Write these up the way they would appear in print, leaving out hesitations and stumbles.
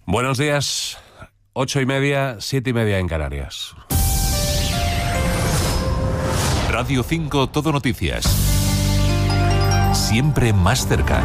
Buenos días, 8:30, 7:30 en Canarias. Radio 5 Todo Noticias. Siempre más cerca.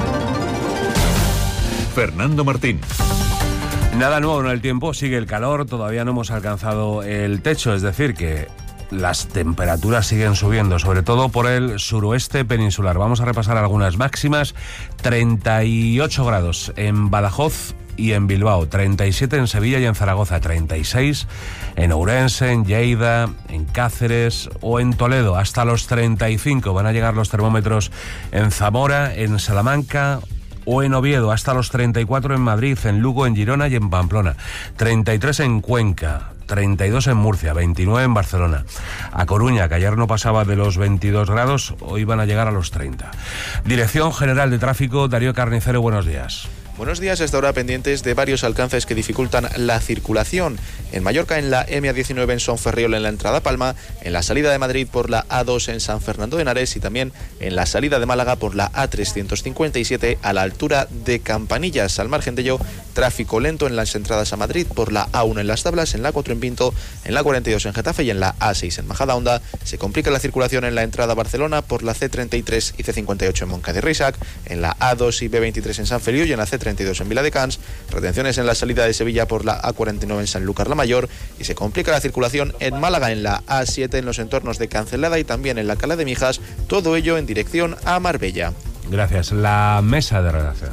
Fernando Martín. Nada nuevo en el tiempo, sigue el calor, todavía no hemos alcanzado el techo, es decir que las temperaturas siguen subiendo, sobre todo por el suroeste peninsular. Vamos a repasar algunas máximas. 38 grados en Badajoz y en Bilbao, 37 en Sevilla y en Zaragoza, 36 en Ourense, en Lleida, en Cáceres o en Toledo, hasta los 35 van a llegar los termómetros en Zamora, en Salamanca o en Oviedo, hasta los 34 en Madrid, en Lugo, en Girona y en Pamplona, 33 en Cuenca, 32 en Murcia, 29 en Barcelona. A Coruña, que ayer no pasaba de los 22 grados, hoy van a llegar a los 30. Dirección General de Tráfico, Darío Carnicero, buenos días. Buenos días, hasta ahora pendientes de varios alcances que dificultan la circulación. En Mallorca, en la M19 en Son Ferriol en la entrada a Palma, en la salida de Madrid por la A2 en San Fernando de Henares y también en la salida de Málaga por la A357 a la altura de Campanillas. Al margen de ello, tráfico lento en las entradas a Madrid por la A1 en Las Tablas, en la 4 en Pinto, en la 42 en Getafe y en la A6 en Majadahonda. Se complica la circulación en la entrada a Barcelona por la C33 y C58 en Moncada y Reixac, en la A2 y B23 en San Feliu y en la C32 en Viladecans, retenciones en la salida de Sevilla por la A49 en Sanlúcar la Mayor, y se complica la circulación en Málaga en la A7 en los entornos de Cancelada y también en la Cala de Mijas, todo ello en dirección a Marbella. Gracias. La mesa de redacción.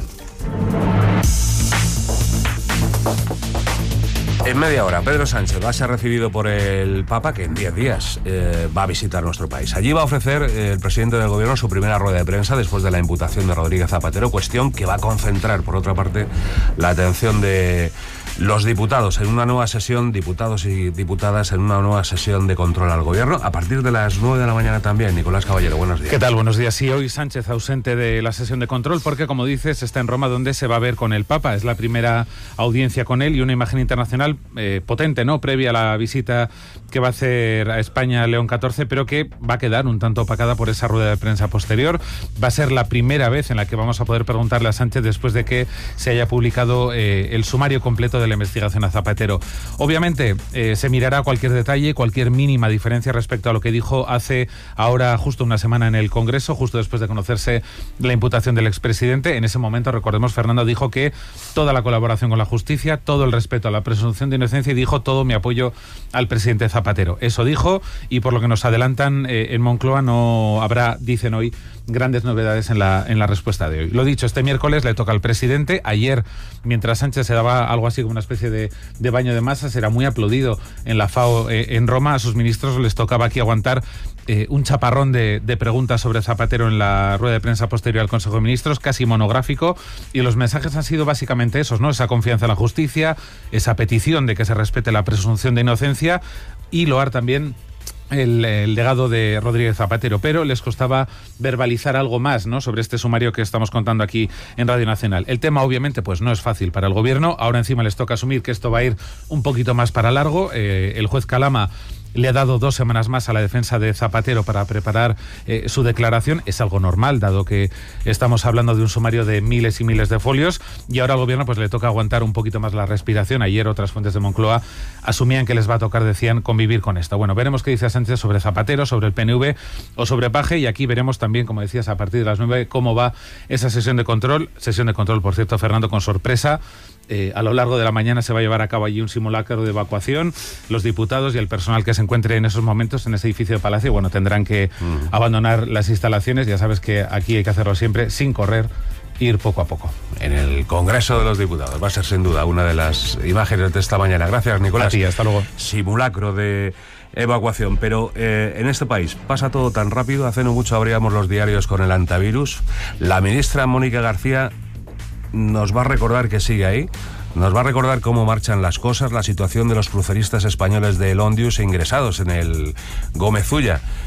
En media hora, Pedro Sánchez va a ser recibido por el Papa, que en 10 días va a visitar nuestro país. Allí va a ofrecer el presidente del gobierno su primera rueda de prensa después de la imputación de Rodríguez Zapatero, cuestión que va a concentrar, por otra parte, la atención de los diputados en una nueva sesión, diputados y diputadas en una nueva sesión de control al gobierno, a partir de las 9 de la mañana también. Nicolás Caballero, buenos días. ¿Qué tal? Buenos días. Sí, hoy Sánchez ausente de la sesión de control porque, como dices, está en Roma, donde se va a ver con el Papa. Es la primera audiencia con él y una imagen internacional potente, ¿no?, previa a la visita que va a hacer a España León XIV, pero que va a quedar un tanto opacada por esa rueda de prensa posterior. Va a ser la primera vez en la que vamos a poder preguntarle a Sánchez después de que se haya publicado el sumario completo de la investigación a Zapatero. Obviamente se mirará cualquier detalle, cualquier mínima diferencia respecto a lo que dijo hace ahora justo una semana en el Congreso, justo después de conocerse la imputación del expresidente. En ese momento, recordemos, Fernando dijo que toda la colaboración con la justicia, todo el respeto a la presunción de inocencia, y dijo todo mi apoyo al presidente Zapatero. Eso dijo, y por lo que nos adelantan en Moncloa no habrá, dicen hoy, grandes novedades en la respuesta de hoy. Lo dicho, este miércoles le toca al presidente. Ayer, mientras Sánchez se daba algo así como una especie de baño de masas, era muy aplaudido en la FAO en Roma. A sus ministros les tocaba aquí aguantar un chaparrón de preguntas sobre Zapatero en la rueda de prensa posterior al Consejo de Ministros, casi monográfico, y los mensajes han sido básicamente esos, ¿no? Esa confianza en la justicia, esa petición de que se respete la presunción de inocencia y loar también el legado de Rodríguez Zapatero, pero les costaba verbalizar algo más, ¿no?, sobre este sumario que estamos contando aquí en Radio Nacional. El tema, obviamente, pues no es fácil para el gobierno. Ahora encima les toca asumir que esto va a ir un poquito más para largo. El juez Calama le ha dado 2 semanas más a la defensa de Zapatero para preparar su declaración. Es algo normal, dado que estamos hablando de un sumario de miles y miles de folios, y ahora al gobierno pues le toca aguantar un poquito más la respiración. Ayer otras fuentes de Moncloa asumían que les va a tocar, decían, convivir con esto. Bueno, veremos qué dice Sánchez sobre Zapatero, sobre el PNV o sobre Paje, y aquí veremos también, como decías, a partir de las 9, cómo va esa sesión de control. Sesión de control, por cierto, Fernando, con sorpresa. A lo largo de la mañana se va a llevar a cabo allí un simulacro de evacuación. Los diputados y el personal que se encuentre en esos momentos en ese edificio de Palacio, bueno, tendrán que abandonar las instalaciones. Ya sabes que aquí hay que hacerlo siempre sin correr, ir poco a poco. En el Congreso de los Diputados va a ser sin duda una de las imágenes de esta mañana. Gracias, Nicolás. A ti, hasta luego. Simulacro de evacuación, pero en este país pasa todo tan rápido. Hace no mucho abríamos los diarios con el antivirus. La ministra Mónica García nos va a recordar que sigue ahí, nos va a recordar cómo marchan las cosas, la situación de los cruceristas españoles de Londius ingresados en el Gómez Ulla.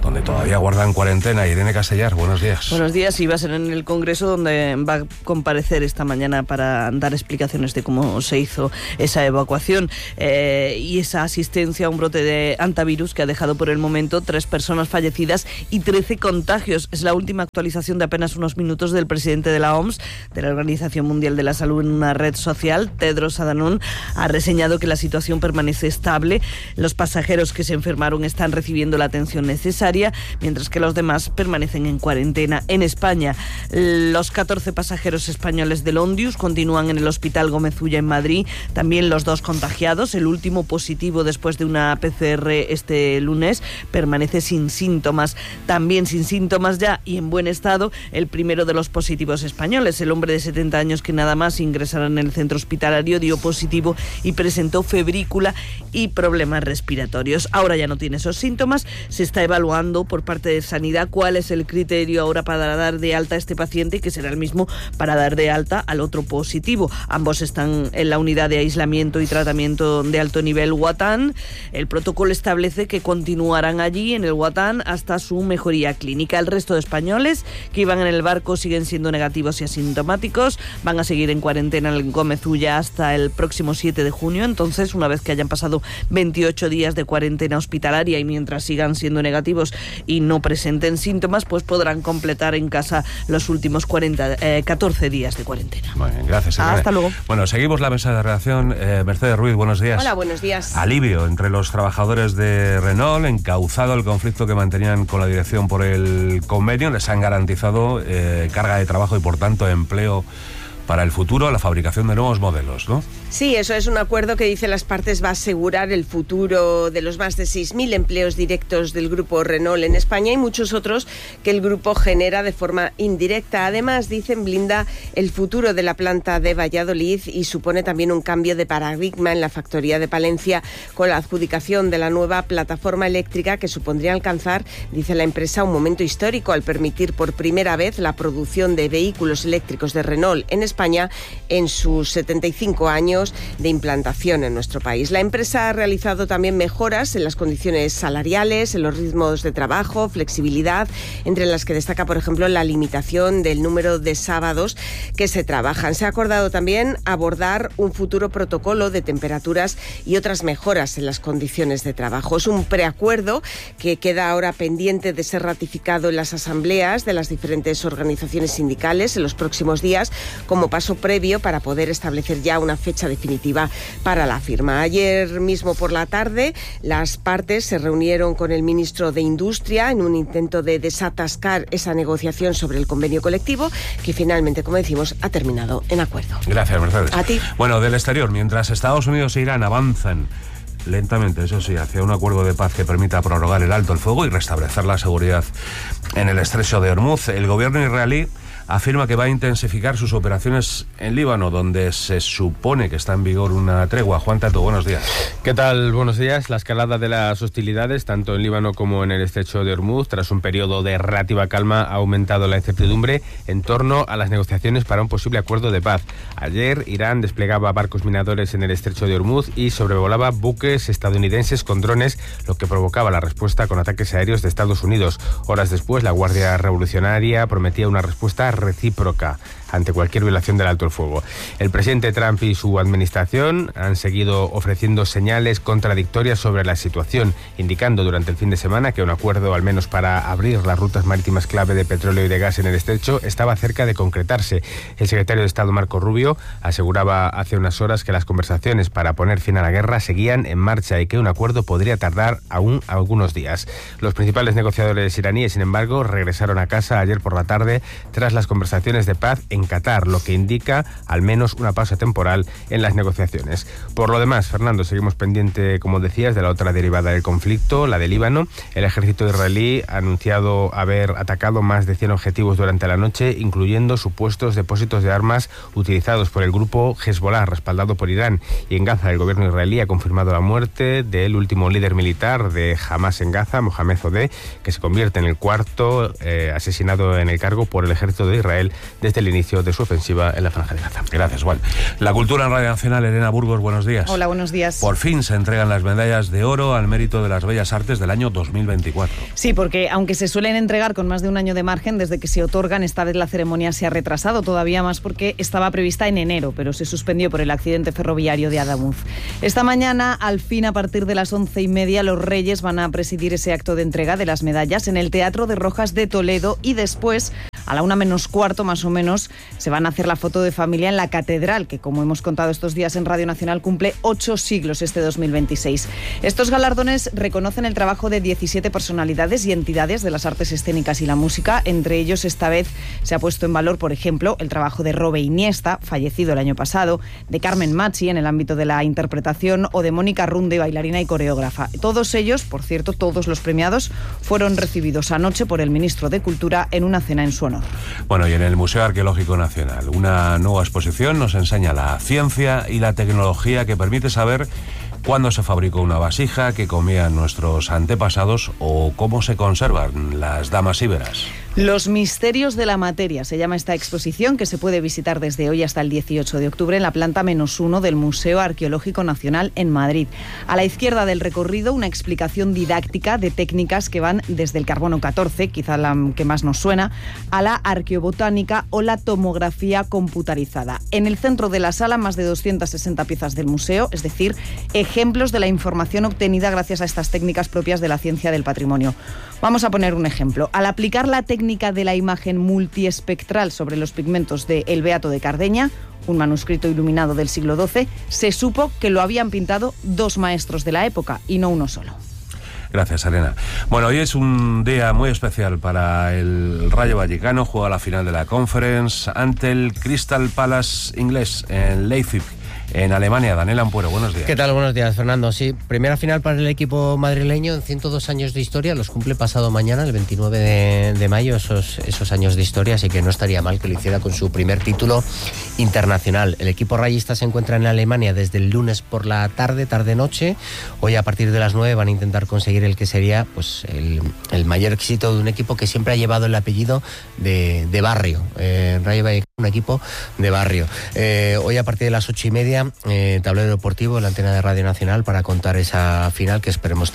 donde todavía guardan cuarentena. Irene Castellar, buenos días. Buenos días, y va a ser en el Congreso donde va a comparecer esta mañana para dar explicaciones de cómo se hizo esa evacuación y esa asistencia a un brote de antivirus que ha dejado por el momento 3 personas fallecidas y 13 contagios. Es la última actualización de apenas unos minutos del presidente de la OMS, de la Organización Mundial de la Salud, en una red social. Tedros Adhanom ha reseñado que la situación permanece estable. Los pasajeros que se enfermaron están recibiendo la atención necesaria, mientras que los demás permanecen en cuarentena. En España, los 14 pasajeros españoles del Ondius continúan en el Hospital Gómez Ulla en Madrid. También los 2 contagiados, el último positivo después de una PCR este lunes, permanece sin síntomas. También sin síntomas ya y en buen estado el primero de los positivos españoles. El hombre de 70 años que nada más ingresará en el centro hospitalario dio positivo y presentó febrícula y problemas respiratorios. Ahora ya no tiene esos síntomas. Se está evaluando por parte de Sanidad cuál es el criterio ahora para dar de alta a este paciente, que será el mismo para dar de alta al otro positivo. Ambos están en la unidad de aislamiento y tratamiento de alto nivel Huatán. El protocolo establece que continuarán allí en el Huatán hasta su mejoría clínica. El resto de españoles que iban en el barco siguen siendo negativos y asintomáticos. Van a seguir en cuarentena en el Gómez Ulla hasta el próximo 7 de junio. Entonces, una vez que hayan pasado 28 días de cuarentena hospitalaria y mientras sigan siendo negativos y no presenten síntomas, pues podrán completar en casa los últimos 14 días de cuarentena. Muy bien, gracias. Hasta luego. Bueno, seguimos la mesa de redacción. Mercedes Ruiz, buenos días. Hola, buenos días. Alivio entre los trabajadores de Renault, encauzado el conflicto que mantenían con la dirección por el convenio. Les han garantizado carga de trabajo y, por tanto, empleo para el futuro, la fabricación de nuevos modelos, ¿no? Sí, eso es un acuerdo que, dice las partes, va a asegurar el futuro de los más de 6.000 empleos directos del grupo Renault en España y muchos otros que el grupo genera de forma indirecta. Además, dicen, blinda el futuro de la planta de Valladolid y supone también un cambio de paradigma en la factoría de Palencia con la adjudicación de la nueva plataforma eléctrica que supondría alcanzar, dice la empresa, un momento histórico al permitir por primera vez la producción de vehículos eléctricos de Renault en España en sus 75 años de implantación en nuestro país. La empresa ha realizado también mejoras en las condiciones salariales, en los ritmos de trabajo, flexibilidad, entre las que destaca, por ejemplo, la limitación del número de sábados que se trabajan. Se ha acordado también abordar un futuro protocolo de temperaturas y otras mejoras en las condiciones de trabajo. Es un preacuerdo que queda ahora pendiente de ser ratificado en las asambleas de las diferentes organizaciones sindicales en los próximos días, como paso previo para poder establecer ya una fecha definitiva para la firma. Ayer mismo por la tarde, las partes se reunieron con el ministro de Industria en un intento de desatascar esa negociación sobre el convenio colectivo, que finalmente, como decimos, ha terminado en acuerdo. Gracias, Mercedes. A ti. Bueno, del exterior, mientras Estados Unidos e Irán avanzan lentamente, eso sí, hacia un acuerdo de paz que permita prorrogar el alto el fuego y restablecer la seguridad en el estrecho de Hormuz, el gobierno israelí afirma que va a intensificar sus operaciones en Líbano, donde se supone que está en vigor una tregua. Juan Tato, buenos días. ¿Qué tal? Buenos días. La escalada de las hostilidades, tanto en Líbano como en el estrecho de Hormuz, tras un periodo de relativa calma, ha aumentado la incertidumbre en torno a las negociaciones para un posible acuerdo de paz. Ayer, Irán desplegaba barcos minadores en el estrecho de Hormuz y sobrevolaba buques estadounidenses con drones, lo que provocaba la respuesta con ataques aéreos de Estados Unidos. Horas después, la Guardia Revolucionaria prometía una respuesta recíproca ante cualquier violación del alto el fuego. El presidente Trump y su administración han seguido ofreciendo señales contradictorias sobre la situación, indicando durante el fin de semana que un acuerdo, al menos para abrir las rutas marítimas clave de petróleo y de gas en el estrecho, estaba cerca de concretarse. El secretario de Estado, Marco Rubio, aseguraba hace unas horas que las conversaciones para poner fin a la guerra seguían en marcha y que un acuerdo podría tardar aún algunos días. Los principales negociadores iraníes, sin embargo, regresaron a casa ayer por la tarde tras las conversaciones de paz en Qatar, lo que indica al menos una pausa temporal en las negociaciones. Por lo demás, Fernando, seguimos pendiente, como decías, de la otra derivada del conflicto, la de Líbano. El ejército israelí ha anunciado haber atacado más de 100 objetivos durante la noche, incluyendo supuestos depósitos de armas utilizados por el grupo Hezbollah, respaldado por Irán. Y en Gaza, el gobierno israelí ha confirmado la muerte del último líder militar de Hamas en Gaza, Mohamed Odeh, que se convierte en el cuarto asesinado en el cargo por el ejército de Israel desde el inicio inicio de su ofensiva en la Franja de Gaza. Gracias, Juan. La cultura en Radio Nacional, Elena Burgos, buenos días. Hola, buenos días. Por fin se entregan las medallas de oro al mérito de las Bellas Artes del año 2024. Sí, porque aunque se suelen entregar con más de un año de margen desde que se otorgan, esta vez la ceremonia se ha retrasado todavía más porque estaba prevista en enero, pero se suspendió por el accidente ferroviario de Adamuz. Esta mañana, al fin, a partir de las 11:30, los Reyes van a presidir ese acto de entrega de las medallas en el Teatro de Rojas de Toledo y después, a la 1:45 más o menos, se van a hacer la foto de familia en la Catedral, que como hemos contado estos días en Radio Nacional cumple 8 siglos este 2026. Estos galardones reconocen el trabajo de 17 personalidades y entidades de las artes escénicas y la música. Entre ellos, esta vez se ha puesto en valor, por ejemplo, el trabajo de Robe Iniesta, fallecido el año pasado, de Carmen Machi en el ámbito de la interpretación o de Mónica Runde, bailarina y coreógrafa. Todos ellos, por cierto, todos los premiados, fueron recibidos anoche por el ministro de Cultura en una cena en su honor. Bueno, y en el Museo Arqueológico Nacional, una nueva exposición nos enseña la ciencia y la tecnología que permite saber cuándo se fabricó una vasija, qué comían nuestros antepasados o cómo se conservan las damas íberas. Los misterios de la materia se llama esta exposición, que se puede visitar desde hoy hasta el 18 de octubre en la planta -1 del Museo Arqueológico Nacional en Madrid. A la izquierda del recorrido, una explicación didáctica de técnicas que van desde el carbono 14, quizá la que más nos suena, a la arqueobotánica o la tomografía computarizada. En el centro de la sala, más de 260 piezas del museo, es decir, ejemplos de la información obtenida gracias a estas técnicas propias de la ciencia del patrimonio. Vamos a poner un ejemplo. Al aplicar la técnica de la imagen multiespectral sobre los pigmentos de El Beato de Cardeña, un manuscrito iluminado del siglo XII, se supo que lo habían pintado 2 maestros de la época y no uno solo. Gracias, Elena. Bueno, hoy es un día muy especial para el Rayo Vallecano. Juega la final de la Conference ante el Crystal Palace inglés en Leipzig, en Alemania. Daniel Ampuero, buenos días. ¿Qué tal? Buenos días, Fernando. Sí, primera final para el equipo madrileño en 102 años de historia. Los cumple pasado mañana, el 29 de mayo, esos años de historia, así que no estaría mal que lo hiciera con su primer título internacional. El equipo rayista se encuentra en Alemania desde el lunes por la tarde-noche. Hoy a partir de las 9 van a intentar conseguir el que sería pues el mayor éxito de un equipo que siempre ha llevado el apellido de barrio. Rayo Vallecano, un equipo de barrio. Hoy a partir de las 8:30, tablero deportivo, la antena de Radio Nacional, para contar esa final que esperemos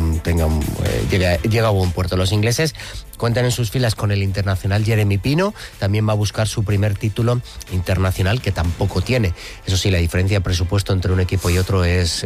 llegue a buen puerto. Los ingleses cuentan en sus filas con el internacional Jeremy Pino, también va a buscar su primer título internacional, que tampoco tiene. Eso sí, la diferencia de presupuesto entre un equipo y otro es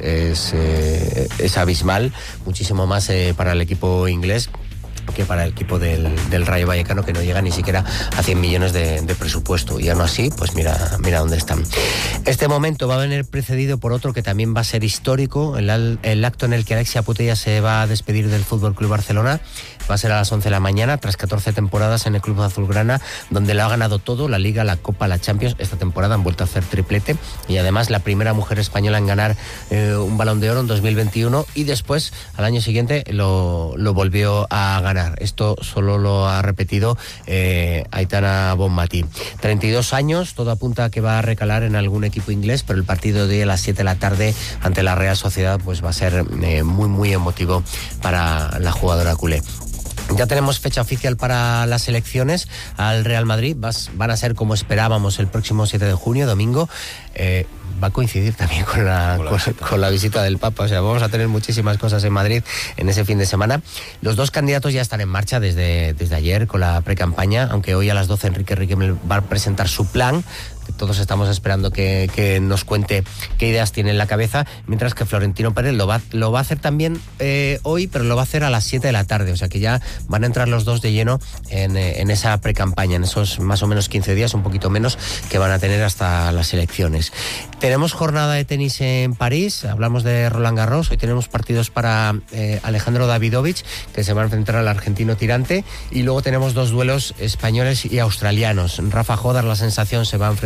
abismal, muchísimo más para el equipo inglés que para el equipo del Rayo Vallecano, que no llega ni siquiera a 100 millones de presupuesto, y aún así, pues mira dónde están. Este momento va a venir precedido por otro que también va a ser histórico, el acto en el que Alexia Putellas se va a despedir del Fútbol Club Barcelona. Va a ser a las 11 de la mañana, tras 14 temporadas en el Club Azulgrana, donde lo ha ganado todo: la Liga, la Copa, la Champions. Esta temporada han vuelto a hacer triplete, y además la primera mujer española en ganar un Balón de Oro en 2021, y después, al año siguiente, lo volvió a ganar. Esto solo lo ha repetido Aitana Bonmatí. 32 años, todo apunta a que va a recalar en algún equipo inglés, pero el partido de hoy a las 7 de la tarde ante la Real Sociedad pues va a ser muy emotivo para la jugadora culé. Ya tenemos fecha oficial para las elecciones al Real Madrid. Van a ser, como esperábamos, el próximo 7 de junio, domingo. Va a coincidir también con la visita del Papa. O sea, vamos a tener muchísimas cosas en Madrid en ese fin de semana. Los dos candidatos ya están en marcha desde ayer con la precampaña, aunque hoy a las 12 Enrique Riquelme va a presentar su plan. Todos estamos esperando que nos cuente qué ideas tiene en la cabeza, mientras que Florentino Pérez lo va a hacer también hoy, pero lo va a hacer a las 7 de la tarde, o sea que ya van a entrar los dos de lleno en esa precampaña, en esos más o menos 15 días, un poquito menos, que van a tener hasta las elecciones. Tenemos jornada de tenis en París, hablamos de Roland Garros, hoy tenemos partidos para Alejandro Davidovich, que se va a enfrentar al argentino Tirante, y luego tenemos 2 duelos españoles y australianos. Rafa Jodar, la sensación, se va a enfrentar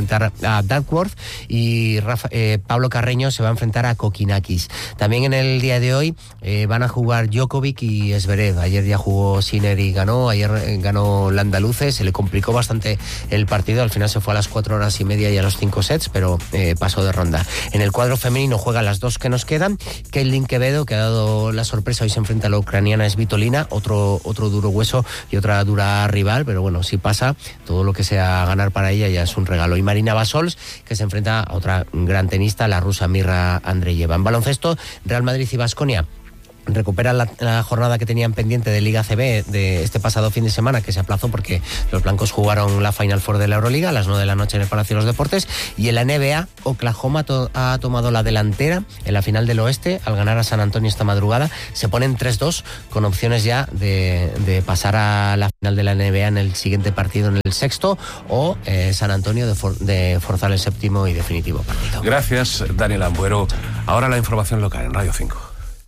enfrentar a Duckworth y Pablo Carreño se va a enfrentar a Kokinakis. También en el día de hoy van a jugar Djokovic y Zverev. Ayer ya jugó Sinner y ganó, ayer ganó el andaluce, se le complicó bastante el partido, al final se fue a las 4 horas y media y a los 5 sets, pero pasó de ronda. En el cuadro femenino juegan las dos que nos quedan. Keilin Quevedo, que ha dado la sorpresa, hoy se enfrenta a la ucraniana Svitolina, otro duro hueso y otra dura rival, pero bueno, si pasa, todo lo que sea ganar para ella ya es un regalo. Y Marina Basols, que se enfrenta a otra gran tenista, la rusa Mirra Andreeva. En baloncesto, Real Madrid y Baskonia recuperan la jornada que tenían pendiente de Liga CB de este pasado fin de semana, que se aplazó porque los blancos jugaron la Final Four de la Euroliga a las 9 de la noche en el Palacio de los Deportes. Y en la NBA, Oklahoma ha tomado la delantera en la final del oeste al ganar a San Antonio esta madrugada. Se ponen 3-2 con opciones ya de pasar a la final de la NBA en el siguiente partido, en el sexto, o San Antonio de forzar el séptimo y definitivo partido. Gracias, Daniel Ambuero. Ahora la información local en Radio 5.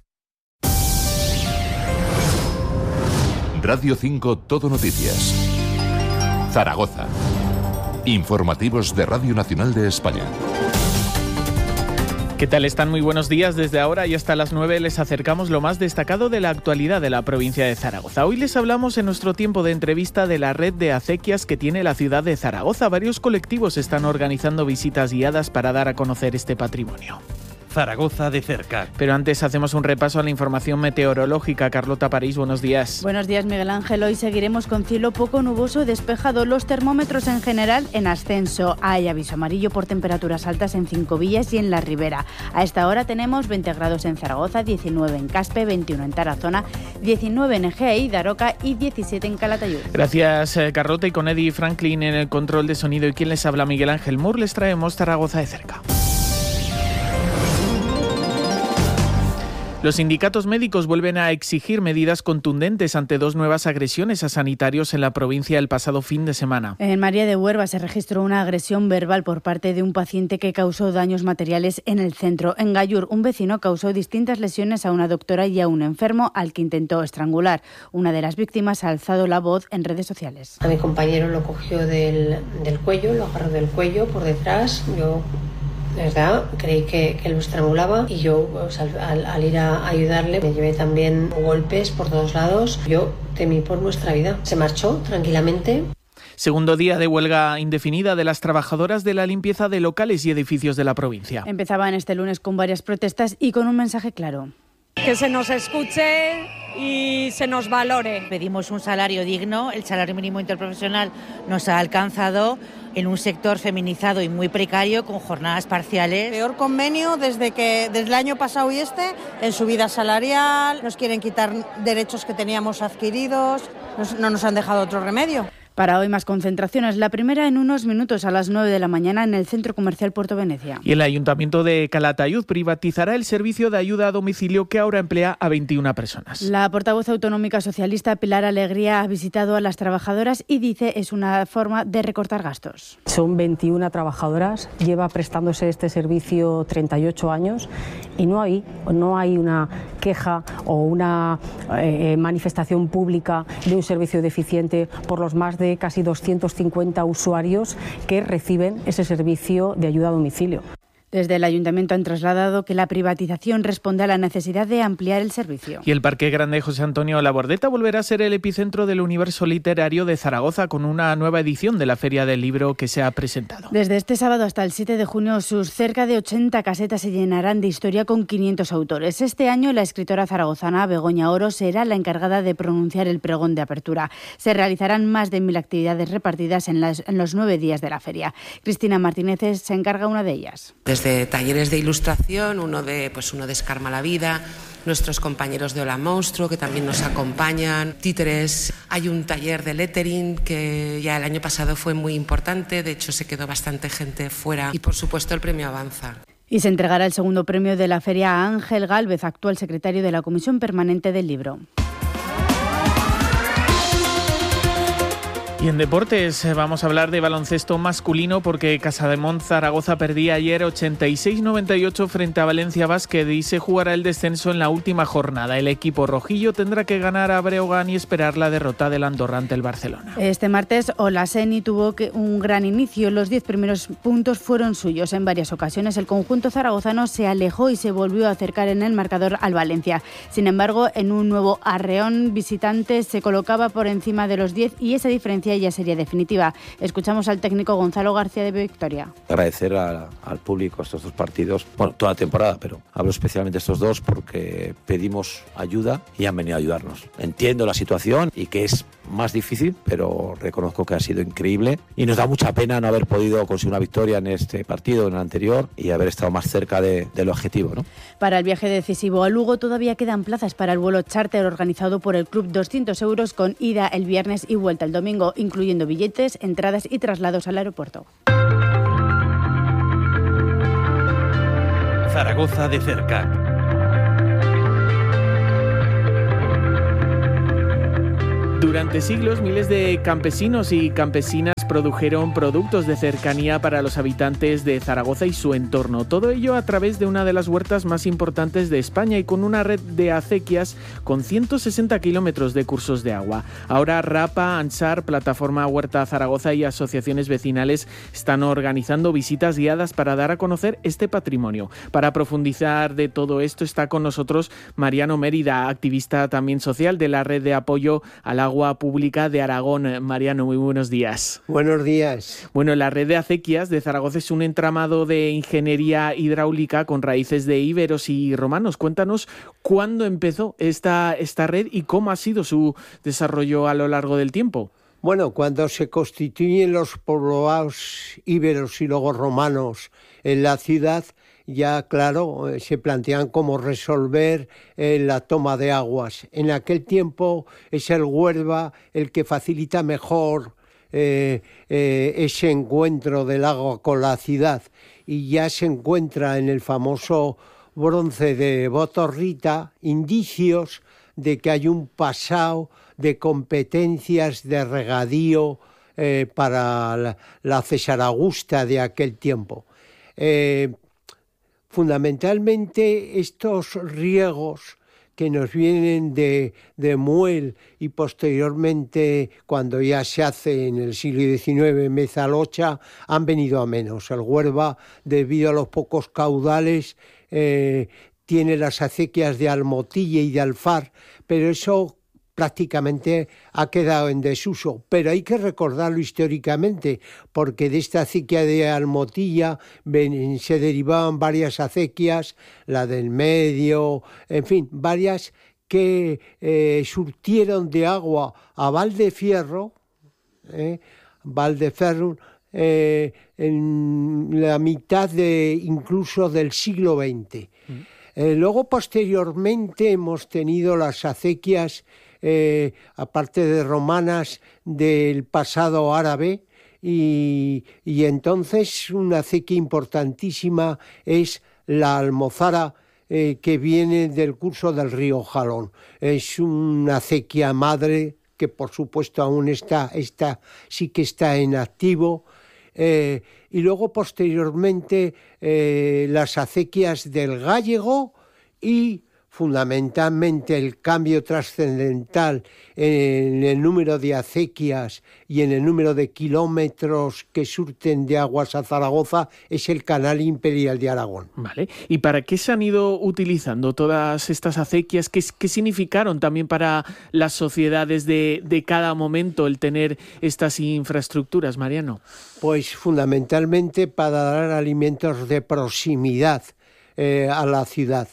Radio 5 Todo Noticias. Zaragoza. Informativos de Radio Nacional de España. ¿Qué tal están? Muy buenos días. Desde ahora y hasta las 9 les acercamos lo más destacado de la actualidad de la provincia de Zaragoza. Hoy les hablamos en nuestro tiempo de entrevista de la red de acequias que tiene la ciudad de Zaragoza. Varios colectivos están organizando visitas guiadas para dar a conocer este patrimonio. Zaragoza de cerca. Pero antes hacemos un repaso a la información meteorológica. Carlota París, buenos días. Buenos días, Miguel Ángel. Hoy seguiremos con cielo poco nuboso y despejado. Los termómetros en general en ascenso. Hay aviso amarillo por temperaturas altas en Cinco Villas y en la Ribera. A esta hora tenemos 20 grados en Zaragoza, 19 en Caspe, 21 en Tarazona, 19 en Egea y Daroca y 17 en Calatayud. Gracias, Carlota. Y con Eddie Franklin en el control de sonido y quien les habla, Miguel Ángel Mur, les traemos Zaragoza de cerca. Los sindicatos médicos vuelven a exigir medidas contundentes ante dos nuevas agresiones a sanitarios en la provincia el pasado fin de semana. En María de Huerva se registró una agresión verbal por parte de un paciente que causó daños materiales en el centro. En Gallur, un vecino causó distintas lesiones a una doctora y a un enfermo al que intentó estrangular. Una de las víctimas ha alzado la voz en redes sociales. A mi compañero lo cogió del cuello, lo agarró del cuello por detrás. Yo, de verdad, creí que lo estrangulaba y yo, pues, al ir a ayudarle, me llevé también golpes por todos lados. Yo temí por nuestra vida. Se marchó tranquilamente. Segundo día de huelga indefinida de las trabajadoras de la limpieza de locales y edificios de la provincia. Empezaban este lunes con varias protestas y con un mensaje claro. Que se nos escuche y se nos valore. Pedimos un salario digno, el salario mínimo interprofesional nos ha alcanzado en un sector feminizado y muy precario con jornadas parciales. Peor convenio desde el año pasado y en subida salarial, nos quieren quitar derechos que teníamos adquiridos, no nos han dejado otro remedio. Para hoy más concentraciones, la primera en unos minutos a las 9 de la mañana en el Centro Comercial Puerto Venecia. Y el Ayuntamiento de Calatayud privatizará el servicio de ayuda a domicilio que ahora emplea a 21 personas. La portavoz autonómica socialista Pilar Alegría ha visitado a las trabajadoras y dice es una forma de recortar gastos. Son 21 trabajadoras, lleva prestándose este servicio 38 años y no hay una queja o una manifestación pública de un servicio deficiente por los más de casi 250 usuarios que reciben ese servicio de ayuda a domicilio. Desde el Ayuntamiento han trasladado que la privatización responde a la necesidad de ampliar el servicio. Y el Parque Grande José Antonio Labordeta volverá a ser el epicentro del universo literario de Zaragoza con una nueva edición de la Feria del Libro que se ha presentado. Desde este sábado hasta el 7 de junio, sus cerca de 80 casetas se llenarán de historia con 500 autores. Este año, la escritora zaragozana Begoña Oro será la encargada de pronunciar el pregón de apertura. Se realizarán más de 1000 actividades repartidas en los 9 días de la feria. Cristina Martínez se encarga una de ellas. Desde talleres de ilustración, uno de Escarma la Vida, nuestros compañeros de Hola Monstruo que también nos acompañan, títeres, hay un taller de lettering que ya el año pasado fue muy importante, de hecho se quedó bastante gente fuera y por supuesto el premio Avanza. Y se entregará el segundo premio de la feria a Ángel Gálvez, actual secretario de la Comisión Permanente del Libro. Y en deportes vamos a hablar de baloncesto masculino porque Casademont Zaragoza perdía ayer 86-98 frente a Valencia Basket y se jugará el descenso en la última jornada. El equipo rojillo tendrá que ganar a Breogán y esperar la derrota del Andorra ante el Barcelona. Este martes Olaseni tuvo un gran inicio. Los 10 primeros puntos fueron suyos. En varias ocasiones el conjunto zaragozano se alejó y se volvió a acercar en el marcador al Valencia. Sin embargo, en un nuevo arreón visitante se colocaba por encima de los 10 y esa diferencia ya sería definitiva. Escuchamos al técnico Gonzalo García de Victoria. Agradecer al público estos dos partidos, bueno, toda la temporada, pero hablo especialmente de estos dos porque pedimos ayuda y han venido a ayudarnos. Entiendo la situación y que es más difícil, pero reconozco que ha sido increíble y nos da mucha pena no haber podido conseguir una victoria en este partido, en el anterior, y haber estado más cerca del objetivo, ¿no? Para el viaje decisivo a Lugo todavía quedan plazas para el vuelo charter organizado por el club, 200 euros con ida el viernes y vuelta el domingo, incluyendo billetes, entradas y traslados al aeropuerto. Zaragoza de cerca. Durante siglos, miles de campesinos y campesinas produjeron productos de cercanía para los habitantes de Zaragoza y su entorno. Todo ello a través de una de las huertas más importantes de España y con una red de acequias con 160 kilómetros de cursos de agua. Ahora Rapa, Ansar, Plataforma Huerta Zaragoza y asociaciones vecinales están organizando visitas guiadas para dar a conocer este patrimonio. Para profundizar de todo esto está con nosotros Mariano Mérida, activista también social de la red de apoyo al agua pública de Aragón. Mariano, muy buenos días. Buenos días. Bueno, la red de acequias de Zaragoza es un entramado de ingeniería hidráulica con raíces de íberos y romanos. Cuéntanos cuándo empezó esta red y cómo ha sido su desarrollo a lo largo del tiempo. Bueno, cuando se constituyen los poblados íberos y luego romanos en la ciudad, ya claro, se plantean cómo resolver la toma de aguas. En aquel tiempo es el Huelva el que facilita mejor ese encuentro del agua con la ciudad, y ya se encuentra en el famoso bronce de Botorrita indicios de que hay un pasado de competencias de regadío para la Cesaragusta de aquel tiempo. Fundamentalmente estos riegos que nos vienen de Muel y posteriormente, cuando ya se hace en el siglo XIX, Mezalocha, han venido a menos. El Huelva, debido a los pocos caudales, tiene las acequias de Almotilla y de Alfar, pero eso prácticamente ha quedado en desuso, pero hay que recordarlo históricamente, porque de esta acequia de Almotilla se derivaban varias acequias, la del Medio, en fin, varias que surtieron de agua a Valdefierro, en la mitad incluso del siglo XX. Luego, posteriormente, hemos tenido las acequias aparte de romanas, del pasado árabe, y entonces una acequia importantísima es la Almozara, que viene del curso del río Jalón. Es una acequia madre que por supuesto aún sí que está en activo, y luego posteriormente las acequias del Gállego y fundamentalmente el cambio trascendental en el número de acequias y en el número de kilómetros que surten de aguas a Zaragoza es el Canal Imperial de Aragón. Vale. ¿Y para qué se han ido utilizando todas estas acequias? ¿Qué significaron también para las sociedades de cada momento el tener estas infraestructuras, Mariano? Pues fundamentalmente para dar alimentos de proximidad a la ciudad.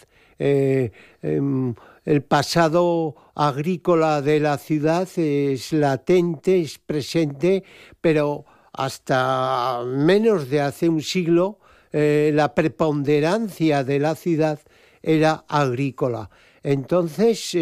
El pasado agrícola de la ciudad es latente, es presente, pero hasta menos de hace un siglo la preponderancia de la ciudad era agrícola. Entonces,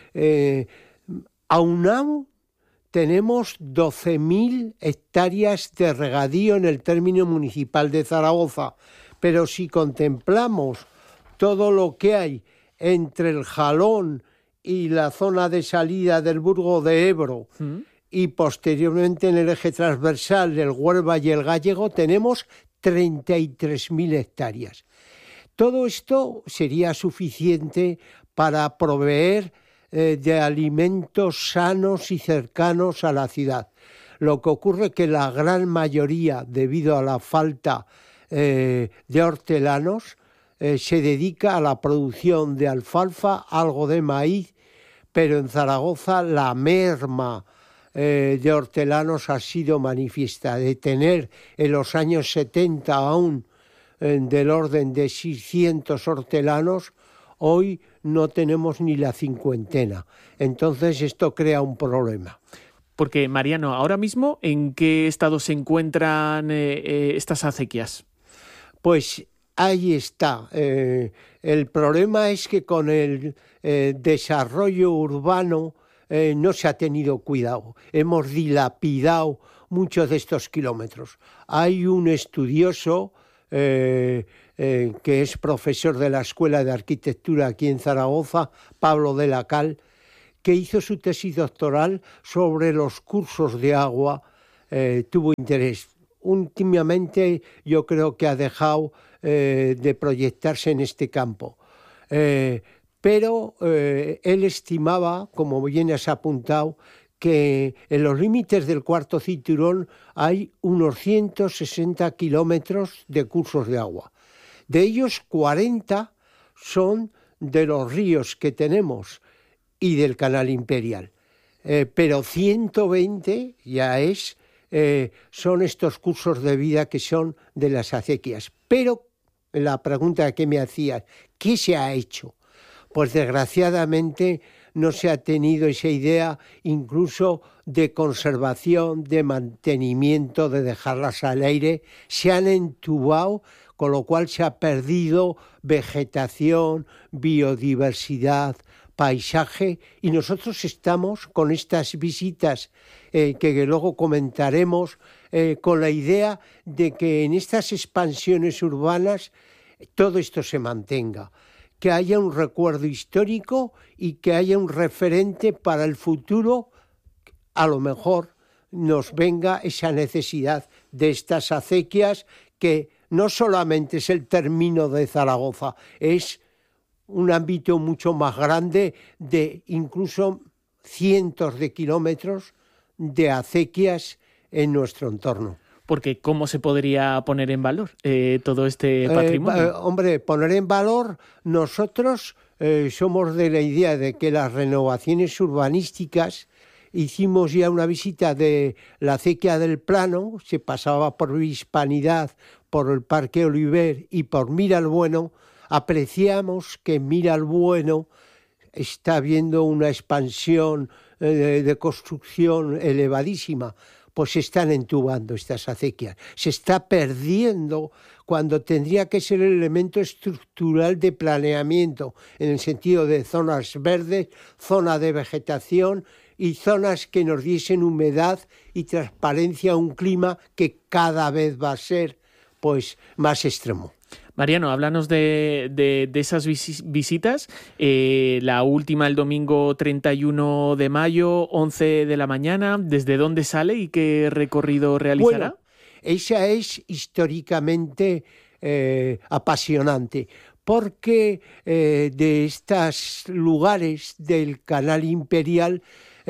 aunado, tenemos 12.000 hectáreas de regadío en el término municipal de Zaragoza, pero si contemplamos todo lo que hay entre el Jalón y la zona de salida del Burgo de Ebro y posteriormente en el eje transversal del Huelva y el Gallego tenemos 33.000 hectáreas. Todo esto sería suficiente para proveer de alimentos sanos y cercanos a la ciudad. Lo que ocurre es que la gran mayoría, debido a la falta de hortelanos, se dedica a la producción de alfalfa, algo de maíz, pero en Zaragoza la merma de hortelanos ha sido manifiesta. De tener en los años 70 aún del orden de 600 hortelanos, hoy no tenemos ni la cincuentena. Entonces esto crea un problema. Porque, Mariano, ahora mismo, ¿en qué estado se encuentran estas acequias? Pues ahí está. El problema es que con el desarrollo urbano no se ha tenido cuidado. Hemos dilapidado muchos de estos kilómetros. Hay un estudioso que es profesor de la Escuela de Arquitectura aquí en Zaragoza, Pablo de la Cal, que hizo su tesis doctoral sobre los cursos de agua, tuvo interés. Últimamente yo creo que ha dejado de proyectarse en este campo. Pero él estimaba, como bien has apuntado, que en los límites del cuarto cinturón hay unos 160 kilómetros de cursos de agua. De ellos 40 son de los ríos que tenemos y del canal imperial. Pero 120 ya son estos cursos de vida que son de las acequias. Pero la pregunta que me hacías, ¿qué se ha hecho? Pues desgraciadamente no se ha tenido esa idea incluso de conservación, de mantenimiento, de dejarlas al aire. Se han entubado, con lo cual se ha perdido vegetación, biodiversidad, paisaje, y nosotros estamos con estas visitas que luego comentaremos, con la idea de que en estas expansiones urbanas todo esto se mantenga, que haya un recuerdo histórico y que haya un referente para el futuro. A lo mejor nos venga esa necesidad de estas acequias, que no solamente es el término de Zaragoza, es un ámbito mucho más grande de incluso cientos de kilómetros de acequias en nuestro entorno. Porque ¿cómo se podría poner en valor todo este patrimonio? Hombre, poner en valor, nosotros somos de la idea de que las renovaciones urbanísticas, hicimos ya una visita de la acequia del Plano, se pasaba por Hispanidad, por el Parque Oliver y por Miralbueno. Apreciamos que en Miralbueno está habiendo una expansión de construcción elevadísima. Pues se están entubando estas acequias. Se está perdiendo cuando tendría que ser el elemento estructural de planeamiento, en el sentido de zonas verdes, zona de vegetación y zonas que nos diesen humedad y transparencia a un clima que cada vez va a ser pues más extremo. Mariano, háblanos de esas visitas. La última el domingo 31 de mayo, 11 de la mañana. ¿Desde dónde sale y qué recorrido realizará? Bueno, esa es históricamente apasionante, porque de estos lugares del canal imperial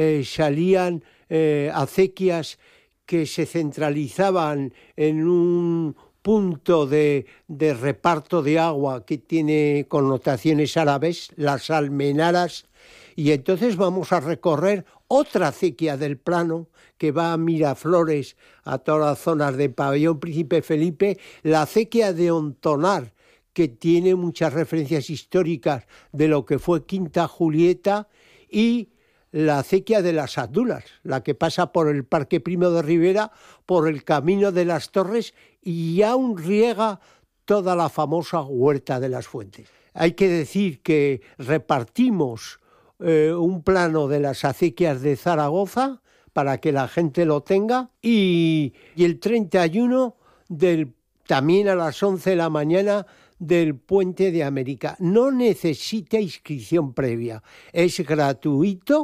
salían acequias que se centralizaban en un punto de reparto de agua que tiene connotaciones árabes, las almenaras, y entonces vamos a recorrer otra acequia del Plano que va a Miraflores, a todas las zonas de Pabellón Príncipe Felipe, la acequia de Ontonar, que tiene muchas referencias históricas de lo que fue Quinta Julieta, y la acequia de las Abdulas, la que pasa por el Parque Primo de Rivera, por el Camino de las Torres, y aún riega toda la famosa Huerta de las Fuentes. Hay que decir que repartimos un plano de las acequias de Zaragoza para que la gente lo tenga, y el 31 también a las 11 de la mañana del Puente de América. No necesita inscripción previa, es gratuito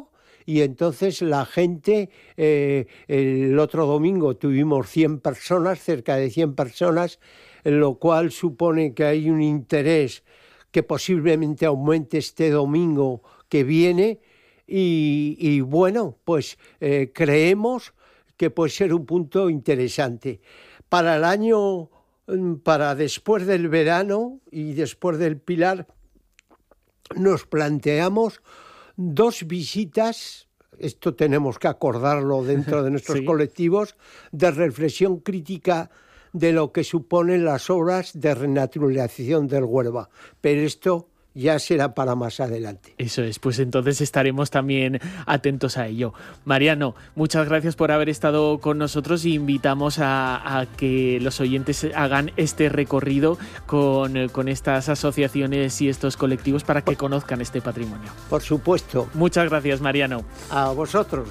y entonces la gente, el otro domingo tuvimos 100 personas, cerca de 100 personas, lo cual supone que hay un interés que posiblemente aumente este domingo que viene y bueno, pues creemos que puede ser un punto interesante. Para el año, para después del verano y después del Pilar, nos planteamos 2 visitas, esto tenemos que acordarlo dentro de nuestros colectivos, de reflexión crítica de lo que suponen las obras de renaturalización del Huelva. Pero esto ya será para más adelante. Eso es, pues entonces estaremos también atentos a ello. Mariano, muchas gracias por haber estado con nosotros y invitamos a que los oyentes hagan este recorrido con estas asociaciones y estos colectivos para que conozcan este patrimonio. Por supuesto. Muchas gracias, Mariano. A vosotros.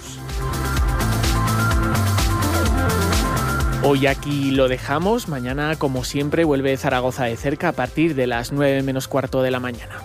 Hoy aquí lo dejamos. Mañana, como siempre, vuelve Zaragoza de cerca a partir de las 9 menos cuarto de la mañana.